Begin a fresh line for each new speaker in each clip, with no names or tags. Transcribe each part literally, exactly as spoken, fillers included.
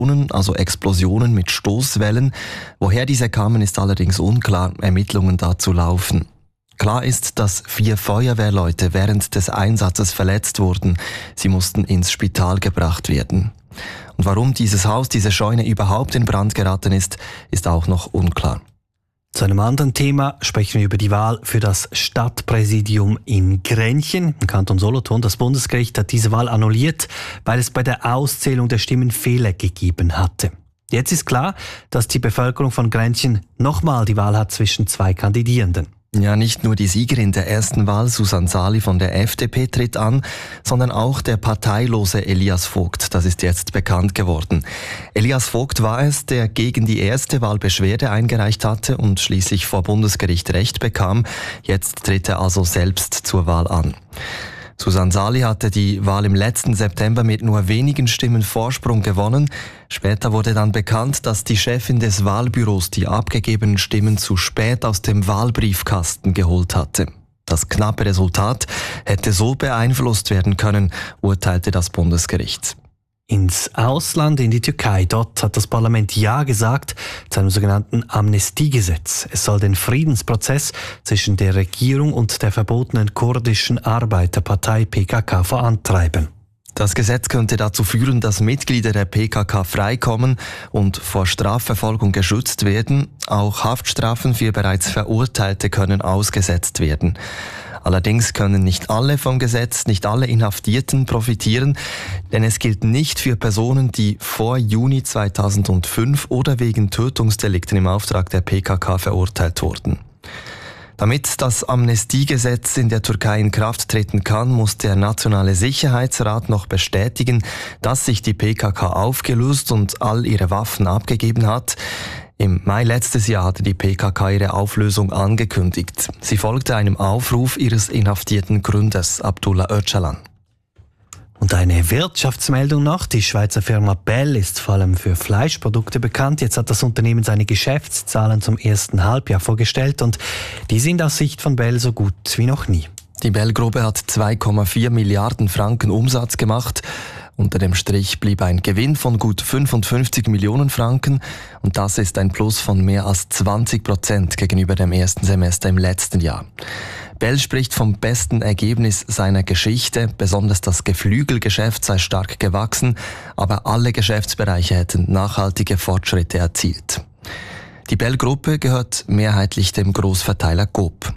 also Explosionen mit Stoßwellen. Woher diese kamen, ist allerdings unklar. Ermittlungen dazu laufen. Klar ist, dass vier Feuerwehrleute während des Einsatzes verletzt wurden. Sie mussten ins Spital gebracht werden. Und warum dieses Haus, diese Scheune überhaupt in Brand geraten ist, ist auch noch unklar.
Zu einem anderen Thema sprechen wir über die Wahl für das Stadtpräsidium in Grenchen im Kanton Solothurn. Das Bundesgericht hat diese Wahl annulliert, weil es bei der Auszählung der Stimmen Fehler gegeben hatte. Jetzt ist klar, dass die Bevölkerung von Grenchen nochmal die Wahl hat zwischen zwei Kandidierenden.
Ja, nicht nur die Siegerin der ersten Wahl, Susanne Sali von der F D P, tritt an, sondern auch der parteilose Elias Vogt. Das ist jetzt bekannt geworden. Elias Vogt war es, der gegen die erste Wahl Beschwerde eingereicht hatte und schließlich vor Bundesgericht Recht bekam. Jetzt tritt er also selbst zur Wahl an. Susanne Sali hatte die Wahl im letzten September mit nur wenigen Stimmen Vorsprung gewonnen. Später wurde dann bekannt, dass die Chefin des Wahlbüros die abgegebenen Stimmen zu spät aus dem Wahlbriefkasten geholt hatte. Das knappe Resultat hätte so beeinflusst werden können, urteilte das Bundesgericht.
Ins Ausland, in die Türkei. Dort hat das Parlament Ja gesagt zu einem sogenannten Amnestiegesetz. Es soll den Friedensprozess zwischen der Regierung und der verbotenen kurdischen Arbeiterpartei P K K vorantreiben.
Das Gesetz könnte dazu führen, dass Mitglieder der P K K freikommen und vor Strafverfolgung geschützt werden. Auch Haftstrafen für bereits Verurteilte können ausgesetzt werden. Allerdings können nicht alle vom Gesetz, nicht alle Inhaftierten profitieren, denn es gilt nicht für Personen, die vor Juni zweitausendfünf oder wegen Tötungsdelikten im Auftrag der P K K verurteilt wurden. Damit das Amnestiegesetz in der Türkei in Kraft treten kann, muss der Nationale Sicherheitsrat noch bestätigen, dass sich die P K K aufgelöst und all ihre Waffen abgegeben hat. Im Mai letztes Jahr hatte die P K K ihre Auflösung angekündigt. Sie folgte einem Aufruf ihres inhaftierten Gründers Abdullah Öcalan.
Und eine Wirtschaftsmeldung noch. Die Schweizer Firma Bell ist vor allem für Fleischprodukte bekannt. Jetzt hat das Unternehmen seine Geschäftszahlen zum ersten Halbjahr vorgestellt und die sind aus Sicht von Bell so gut wie noch nie.
Die Bell-Gruppe hat zwei Komma vier Milliarden Franken Umsatz gemacht. Unter dem Strich blieb ein Gewinn von gut fünfundfünfzig Millionen Franken und das ist ein Plus von mehr als zwanzig Prozent gegenüber dem ersten Semester im letzten Jahr. Bell spricht vom besten Ergebnis seiner Geschichte, besonders das Geflügelgeschäft sei stark gewachsen, aber alle Geschäftsbereiche hätten nachhaltige Fortschritte erzielt. Die Bell-Gruppe gehört mehrheitlich dem Großverteiler Coop.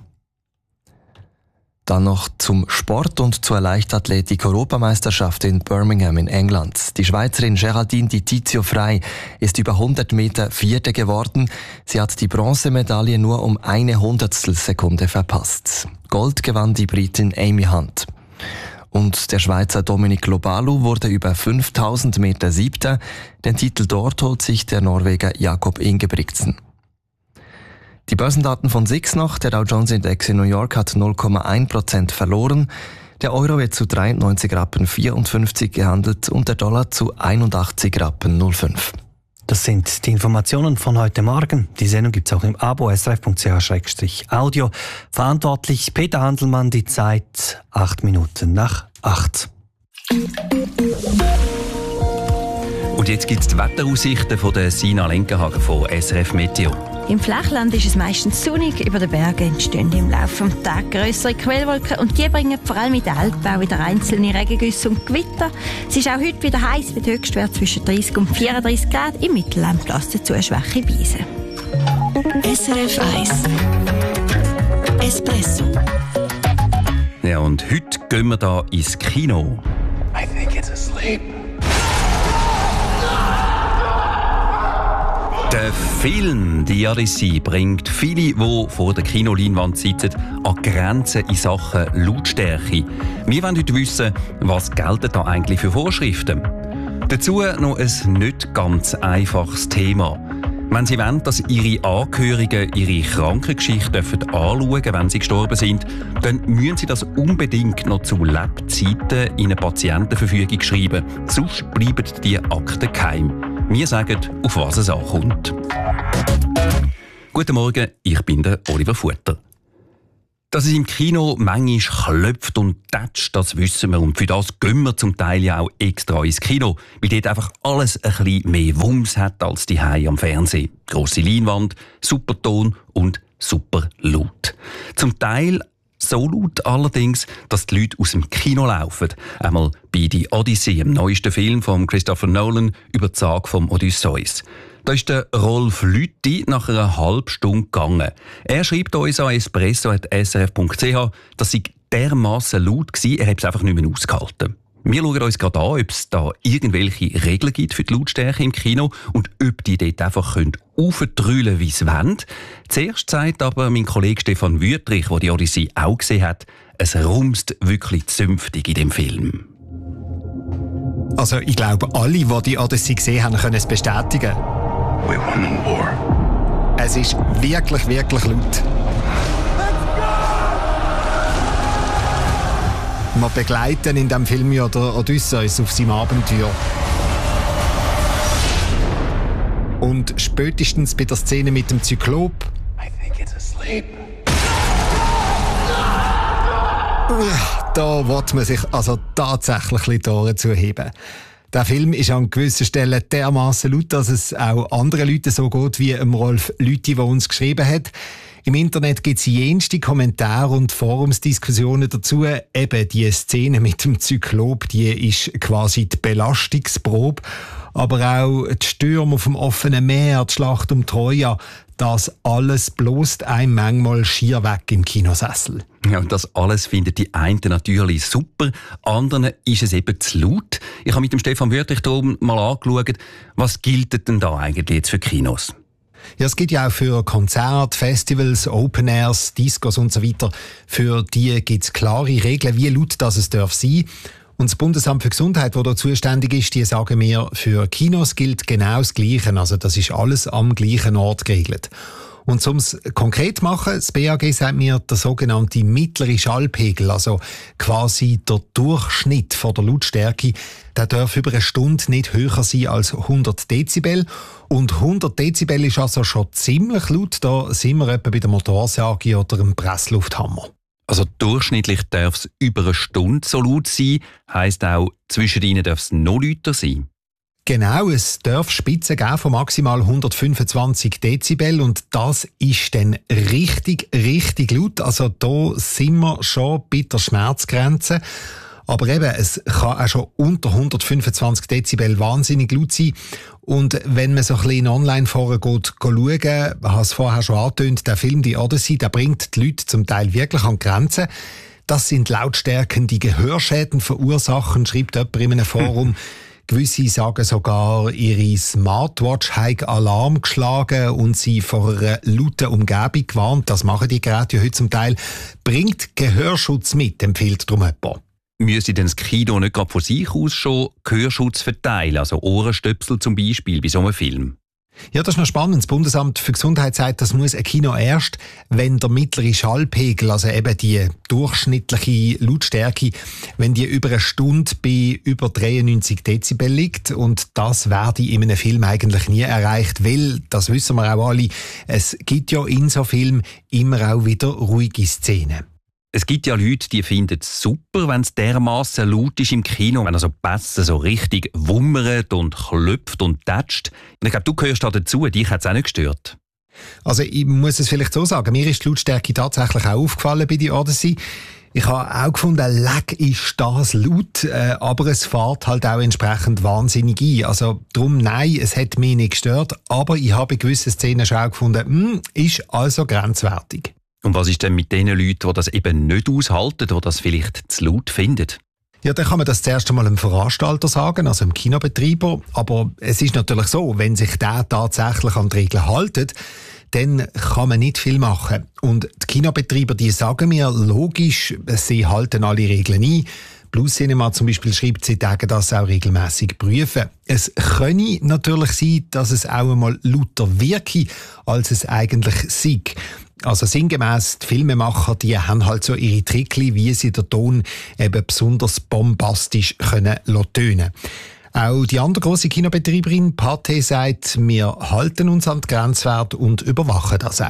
Dann noch zum Sport und zur Leichtathletik-Europameisterschaft in Birmingham in England. Die Schweizerin Geraldine Di Tizio Frey ist über hundert Meter Vierte geworden. Sie hat die Bronzemedaille nur um eine Hundertstelsekunde verpasst. Gold gewann die Britin Amy Hunt. Und der Schweizer Dominik Lobalu wurde über fünftausend Meter Siebter. Den Titel dort holt sich der Norweger Jakob Ingebrigtsen. Die Börsendaten von S I X noch. Der Dow Jones Index in New York hat null Komma eins Prozent verloren. Der Euro wird zu dreiundneunzig Rappen vierundfünfzig gehandelt und der Dollar zu einundachtzig Rappen null Komma fünf.
Das sind die Informationen von heute Morgen. Die Sendung gibt es auch im Abo s r f punkt c h slash audio. Verantwortlich Peter Handelmann, die Zeit acht Minuten nach acht.
Und jetzt gibt es die Wetteraussichten von der Sina Lenkenhagen von S R F Meteo.
Im Flachland ist es meistens sonnig, über den Bergen entstehen im Laufe des Tages grössere Quellwolken und die bringen vor allem in den Alpen auch wieder einzelne Regengüsse und Gewitter. Es ist auch heute wieder heiß mit Höchstwert zwischen dreißig und vierunddreißig Grad. Im Mittelland bläst dazu eine schwache Brise.
S R F eins Espresso.
Ja, und heute gehen wir da ins Kino.
I think it's asleep.
Der Film «Die Odyssey» bringt viele, die vor der Kinoleinwand sitzen, an Grenzen in Sachen Lautstärke. Wir wollen heute wissen, was gelten da eigentlich für Vorschriften. Dazu noch ein nicht ganz einfaches Thema. Wenn Sie wollen, dass Ihre Angehörigen ihre Krankengeschichte anschauen dürfen, wenn sie gestorben sind, dann müssen Sie das unbedingt noch zu Lebzeiten in eine Patientenverfügung schreiben. Sonst bleiben die Akten geheim. Wir sagen, auf was es ankommt. Guten Morgen, ich bin der Oliver Futter. Dass es im Kino manchmal klopft und tätscht, das wissen wir. Und für das gehen wir zum Teil ja auch extra ins Kino, weil dort einfach alles ein bisschen mehr Wumms hat als die Hause am Fernsehen. Grosse Leinwand, super Ton und super laut. Zum Teil so laut allerdings, dass die Leute aus dem Kino laufen. Einmal bei «Die Odyssey», dem neuesten Film von Christopher Nolan über die Sage vom Odysseus. Da ist der Rolf Lüthi nach einer halben Stunde gegangen. Er schreibt uns an espresso at s r f punkt c h, dass sie dermassen laut war, er hat es einfach nicht mehr ausgehalten. Wir schauen uns gerade an, ob es da irgendwelche Regeln gibt für die Lautstärke im Kino und ob die dort einfach aufdrüllen können, wie sie wollen. Zuerst sagt aber mein Kollege Stefan Wüthrich, der die Odyssey auch gesehen hat, es rumst wirklich zünftig in dem Film.
Also ich glaube, alle, die die Odyssey gesehen haben, können es bestätigen.
We won the war.
Es ist wirklich, wirklich laut. Wir begleiten in diesem Film ja der Odysseus auf seinem Abenteuer. Und spätestens bei der Szene mit dem Zyklop
I think it's asleep.
da will man sich also tatsächlich die Ohren zuheben. Der Film ist an gewissen Stellen dermassen laut, dass es auch anderen Leuten so geht wie dem Rolf Lüthi, der uns geschrieben hat. Im Internet gibt es jenste Kommentare und Forumsdiskussionen dazu. Eben die Szene mit dem Zyklop, die ist quasi die Belastungsprobe. Aber auch die Stürme auf dem offenen Meer, die Schlacht um Troja, das alles bloßt einem manchmal schier weg im Kinosessel.
Ja, und das alles finden die einen natürlich super, anderen ist es eben zu laut. Ich habe mit dem Stefan Wüthrich da oben mal angeschaut, was gilt denn da eigentlich jetzt für Kinos?
Ja, es gibt ja auch für Konzerte, Festivals, Open Airs, Discos und so weiter. Für die gibt es klare Regeln, wie laut das es darf sein. Und das Bundesamt für Gesundheit, das da zuständig ist, die sagen mir, für Kinos gilt genau das Gleiche. Also das ist alles am gleichen Ort geregelt. Und um es konkret zu machen, das B A G sagt mir, der sogenannte mittlere Schallpegel, also quasi der Durchschnitt von der Lautstärke, der darf über eine Stunde nicht höher sein als hundert Dezibel. Und hundert Dezibel ist also schon ziemlich laut. Da sind wir etwa bei der Motorsage oder einem Presslufthammer.
Also durchschnittlich darf es über eine Stunde so laut sein, heisst auch, zwischen ihnen darf es noch lauter sein.
Genau, es darf Spitzen geben von maximal hundertfünfundzwanzig Dezibel und das ist dann richtig, richtig laut. Also da sind wir schon bei der Schmerzgrenze. Aber eben, es kann auch schon unter hundertfünfundzwanzig Dezibel wahnsinnig laut sein. Und wenn man so ein bisschen online vorher geht, schauen, ich habe es vorher schon angetönt, der Film «Die Odyssey», der bringt die Leute zum Teil wirklich an die Grenzen. Das sind Lautstärken, die Gehörschäden verursachen, schreibt jemand in einem Forum. Gewisse sagen sogar, ihre Smartwatch hat Alarm geschlagen und sie vor einer lauten Umgebung gewarnt. Das machen die Geräte ja heute zum Teil. Bringt Gehörschutz mit, empfiehlt darum jemand.
Müsste denn das Kino nicht gerade von sich aus schon Gehörschutz verteilen, also Ohrenstöpsel zum Beispiel bei so einem Film?
Ja, das ist noch spannend. Das Bundesamt für Gesundheit sagt, das muss ein Kino erst, wenn der mittlere Schallpegel, also eben die durchschnittliche Lautstärke, wenn die über eine Stunde bei über dreiundneunzig Dezibel liegt. Und das werde in einem Film eigentlich nie erreicht, weil, das wissen wir auch alle, es gibt ja in so Filmen immer auch wieder ruhige Szenen.
Es gibt ja Leute, die finden es super, wenn es dermassen laut ist im Kino, wenn also Pässe so richtig wummert und klopft und tätscht. Und ich glaube, du gehörst da dazu, dich hat es auch nicht gestört.
Also ich muss es vielleicht so sagen, mir ist die Lautstärke tatsächlich auch aufgefallen bei «Die Odyssey». Ich habe auch gefunden, leck ist das laut, äh, aber es fährt halt auch entsprechend wahnsinnig ein. Also darum, nein, es hat mich nicht gestört, aber ich habe in gewissen Szenen schon auch gefunden, mh, ist also grenzwertig.
Und was ist denn mit den Leuten, die das eben nicht aushalten, die das vielleicht zu laut finden?
Ja, dann kann man das zuerst einmal einem Veranstalter sagen, also einem Kinobetreiber. Aber es ist natürlich so, wenn sich der tatsächlich an die Regeln hält, dann kann man nicht viel machen. Und die Kinobetreiber, die sagen mir, logisch, sie halten alle Regeln ein. Plus Cinema zum Beispiel schreibt, sie tägen das auch regelmäßig prüfen. Es könne natürlich sein, dass es auch einmal lauter wirke, als es eigentlich sei. Also sinngemäss, die Filmemacher, die haben halt so ihre Trickli, wie sie den Ton eben besonders bombastisch können tönen. Auch die andere grosse Kinobetreiberin Pathé sagt, wir halten uns an die Grenzwerte und überwachen das auch.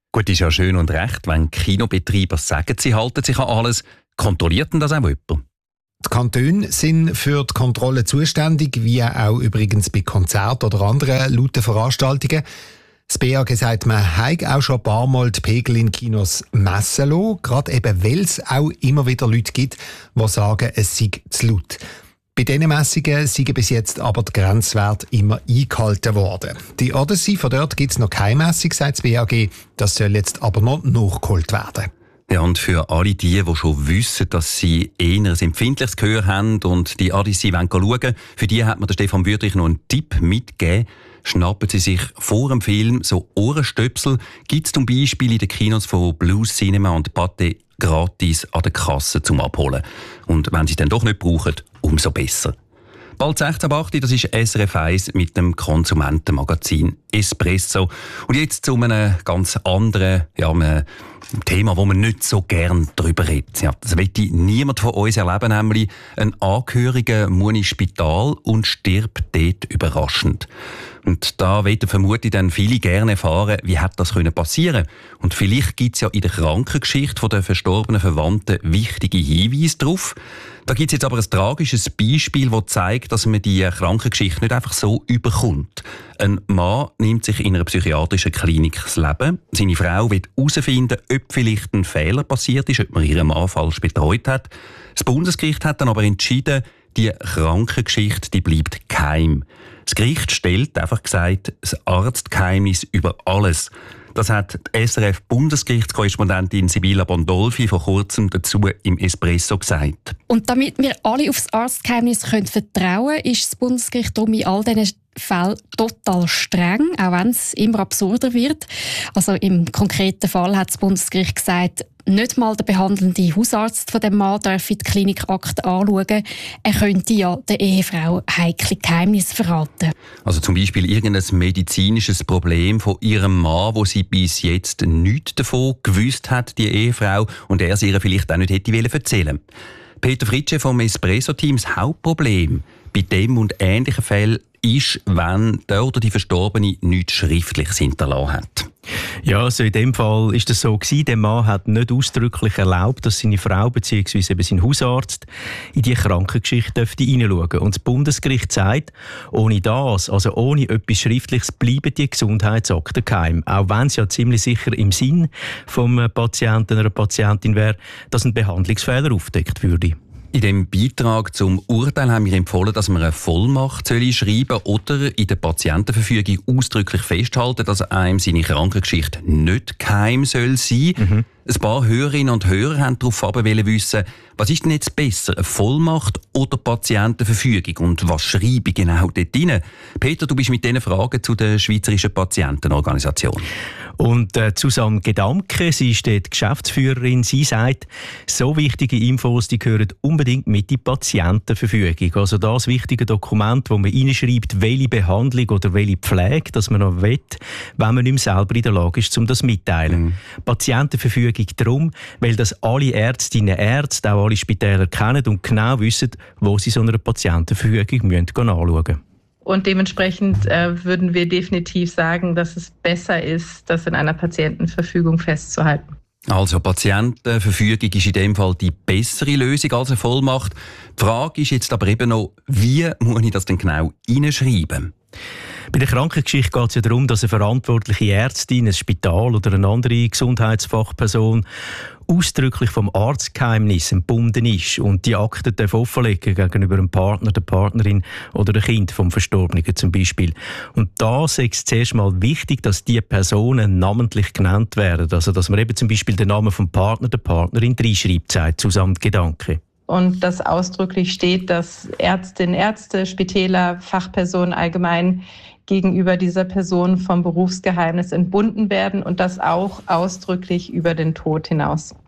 Gut, ist ja schön und recht, wenn Kinobetreiber sagen, sie halten sich an alles. Kontrolliert denn das auch jemand?
Die Kantone sind für die Kontrolle zuständig, wie auch übrigens bei Konzerten oder anderen lauten Veranstaltungen. Das B A G sagt, man hat auch schon ein paar Mal die Pegel in Kinos messen lassen, gerade eben, weil es auch immer wieder Leute gibt, die sagen, es sei zu laut. Bei diesen Messungen sind bis jetzt aber die Grenzwerte immer eingehalten worden. Die Odyssey, von dort gibt es noch keine Messung, sagt das B A G. Das soll jetzt aber noch nachgeholt werden.
Ja, und für alle die, die schon wissen, dass sie eher ein empfindliches Gehör haben und die Odyssey schauen wollen, für die hat mir der Stefan Wüthrich noch einen Tipp mitgegeben. Schnappen Sie sich vor dem Film so Ohrenstöpsel. Gibt es zum Beispiel in den Kinos von Blues Cinema und Pathé gratis an der Kasse zum Abholen. Und wenn Sie es dann doch nicht brauchen, umso besser. Bald sechzehn Uhr acht, das ist S R F eins mit dem Konsumentenmagazin Espresso. Und jetzt zu einem ganz anderen ja, einem Thema, wo man nicht so gern darüber redet. Ja, das will niemand von uns erleben, nämlich ein Angehöriger muss ins Spital und stirbt dort überraschend. Und da wollen vermutlich dann viele gerne erfahren, wie hat das passieren können. Und vielleicht gibt es ja in der Krankengeschichte der verstorbenen Verwandten wichtige Hinweise darauf. Da gibt es jetzt aber ein tragisches Beispiel, das zeigt, dass man die Krankengeschichte nicht einfach so überkommt. Ein Mann nimmt sich in einer psychiatrischen Klinik das Leben. Seine Frau will herausfinden, ob vielleicht ein Fehler passiert ist, ob man ihren Mann falsch betreut hat. Das Bundesgericht hat dann aber entschieden, die Krankengeschichte die bleibt geheim. Das Gericht stellt, einfach gesagt, das Arztgeheimnis über alles. Das hat die S R F-Bundesgerichtskorrespondentin Sibylla Bondolfi vor kurzem dazu im Espresso gesagt.
Und damit wir alle auf das Arztgeheimnis können vertrauen können, ist das Bundesgericht darum in all diesen Fällen total streng, auch wenn es immer absurder wird. Also im konkreten Fall hat das Bundesgericht gesagt, nicht mal der behandelnde Hausarzt von dem Mann dürfe die Klinikakte anschauen. Er könnte ja der Ehefrau heikle Geheimnisse verraten.
Also zum Beispiel irgendein medizinisches Problem von ihrem Mann, wo sie bis jetzt nichts davon gewusst hat, die Ehefrau, und er es ihr vielleicht auch nicht hätte erzählen wollen. Peter Fritsche vom Espresso-Team, das Hauptproblem bei dem und ähnlichen Fällen ist, wenn der oder die Verstorbene nichts Schriftliches hinterlassen hat.
Ja, also in dem Fall ist das so gewesen. Der Mann hat nicht ausdrücklich erlaubt, dass seine Frau bzw. eben sein Hausarzt in die Krankengeschichte dürfte hineinschauen. Und das Bundesgericht sagt, ohne das, also ohne etwas Schriftliches, bleiben die Gesundheitsakten geheim. Auch wenn es ja ziemlich sicher im Sinn vom Patienten oder Patientin wäre, dass ein Behandlungsfehler aufdeckt würde.
In dem Beitrag zum Urteil haben wir empfohlen, dass man eine Vollmacht schreiben soll oder in der Patientenverfügung ausdrücklich festhalten, dass einem seine Krankengeschichte nicht geheim soll sein. Mhm. Ein paar Hörerinnen und Hörer haben darauf wissen, was ist denn jetzt besser, eine Vollmacht oder Patientenverfügung? Und was schreibe ich genau dort rein? Peter, du bist mit diesen Fragen zu der Schweizerischen Patientenorganisation.
Und äh, Susanne Gedanke, sie ist dort Geschäftsführerin, sie sagt, so wichtige Infos, die gehören unbedingt mit in die Patientenverfügung. Also das wichtige Dokument, wo man reinschreibt, welche Behandlung oder welche Pflege, dass man noch will, wenn man nicht mehr selber in der Lage ist, um das mitteilen. Mhm. Patientenverfügung darum, weil das alle Ärztinnen und Ärzte, auch alle Spitäler kennen und genau wissen, wo sie so eine Patientenverfügung anschauen müssen.
Und dementsprechend äh, würden wir definitiv sagen, dass es besser ist, das in einer Patientenverfügung festzuhalten.
Also Patientenverfügung ist in dem Fall die bessere Lösung als eine Vollmacht. Die Frage ist jetzt aber eben noch, wie muss ich das denn genau hineinschreiben?
Bei der Krankengeschichte geht es ja darum, dass eine verantwortliche Ärztin, ein Spital oder eine andere Gesundheitsfachperson ausdrücklich vom Arztgeheimnis entbunden ist und die Akten offenlegen gegenüber einem Partner, der Partnerin oder dem Kind vom Verstorbenen zum Beispiel. Und da ist es zuerst mal wichtig, dass diese Personen namentlich genannt werden. Also dass man eben zum Beispiel den Namen vom Partner, der Partnerin reinschreibt, sagt Susanne Gedanke.
Und dass ausdrücklich steht, dass Ärztinnen, Ärzte, Spitäler, Fachpersonen allgemein gegenüber dieser Person vom Berufsgeheimnis entbunden werden und das auch ausdrücklich über den Tod hinaus.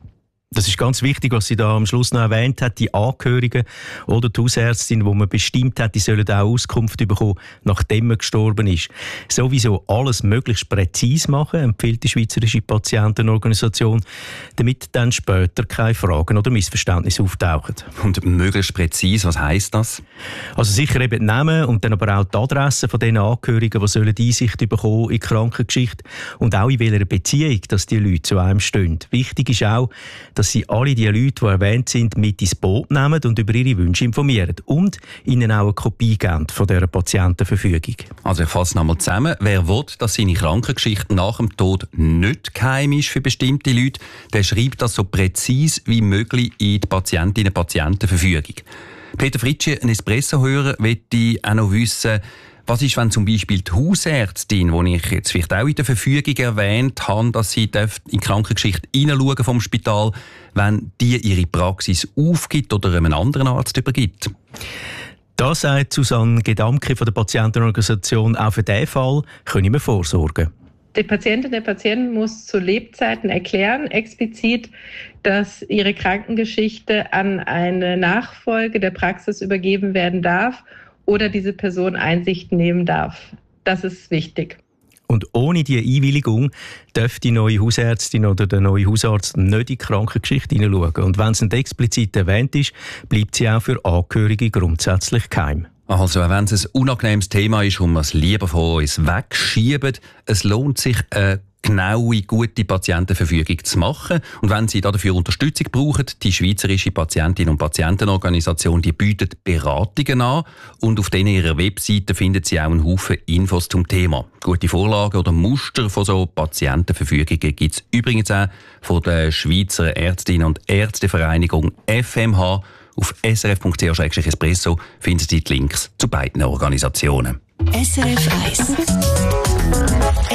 Das ist ganz wichtig, was sie da am Schluss noch erwähnt hat. Die Angehörigen oder die Hausärztin, wo man bestimmt hat, die sollen auch Auskunft bekommen, nachdem man gestorben ist. Sowieso alles möglichst präzise machen, empfiehlt die Schweizerische Patientenorganisation, damit dann später keine Fragen oder Missverständnisse auftauchen.
Und möglichst präzise, was heisst das?
Also sicher eben die Namen und dann aber auch die Adressen von den Angehörigen, die sollen Einsicht bekommen in die Krankengeschichte und auch in welcher Beziehung, dass die Leute zu einem stehen. Wichtig ist auch, dass sie alle die Leute, die erwähnt sind, mit ins Boot nehmen und über ihre Wünsche informieren und ihnen auch eine Kopie geben von dieser Patientenverfügung.
Also ich fasse nochmal zusammen. Wer will, dass seine Krankengeschichte nach dem Tod nicht geheim ist für bestimmte Leute, der schreibt das so präzise wie möglich in die Patientinnen-Patientenverfügung. Peter Fritschi, ein Espresso-Hörer, möchte auch noch wissen, was ist, wenn zum Beispiel die Hausärztin, die ich jetzt vielleicht auch in der Verfügung erwähnt habe, dass sie in die Krankengeschichte hineinschauen vom Spital, wenn die ihre Praxis aufgibt oder einem anderen Arzt übergibt?
Da sagt Susanne Gedamke von der Patientenorganisation, auch für diesen Fall können wir vorsorgen.
Die Patientin, der Patient muss zu Lebzeiten erklären, explizit, dass ihre Krankengeschichte an eine Nachfolge der Praxis übergeben werden darf oder diese Person Einsicht nehmen darf. Das ist wichtig.
Und ohne diese Einwilligung darf die neue Hausärztin oder der neue Hausarzt nicht in die Krankengeschichte hineinschauen. Und wenn es nicht explizit erwähnt ist, bleibt sie auch für Angehörige grundsätzlich geheim.
Also, wenn es ein unangenehmes Thema ist und man es lieber von uns wegschiebt, es lohnt sich, eine genaue, gute Patientenverfügung zu machen. Und wenn Sie dafür Unterstützung brauchen, die Schweizerische Patientinnen- und Patientenorganisation, die bietet Beratungen an. Und auf denen ihrer Webseite finden Sie auch einen Haufen Infos zum Thema. Gute Vorlagen oder Muster von so Patientenverfügungen gibt es übrigens auch von der Schweizer Ärztinnen- und Ärztevereinigung F M H. Auf s r f punkt c h slash espresso finden Sie die Links zu beiden Organisationen.
S R F eins